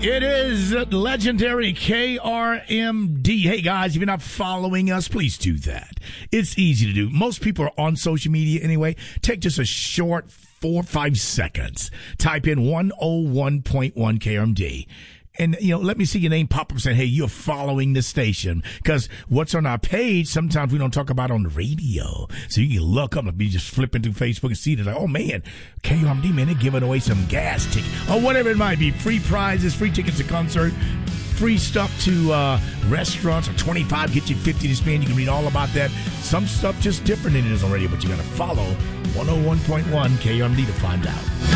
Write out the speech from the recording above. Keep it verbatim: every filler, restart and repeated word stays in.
It is legendary K R M D. Hey, guys, if you're not following us, please do that. It's easy to do. Most people are on social media anyway. Take just a short four or five seconds. Type in one oh one point one K R M D. And, you know, let me see your name pop up saying, hey, you're following the station. Because what's on our page, sometimes we don't talk about on the radio. So you can look up and be just flipping through Facebook and see that, like, oh, man, K R M D, man, they're giving away some gas tickets. Or whatever it might be. Free prizes, free tickets to concert, free stuff to uh, restaurants, or twenty-five, get you fifty to spend. You can read all about that. Some stuff just different than it is on radio, but you got to follow one oh one point one K R M D to find out.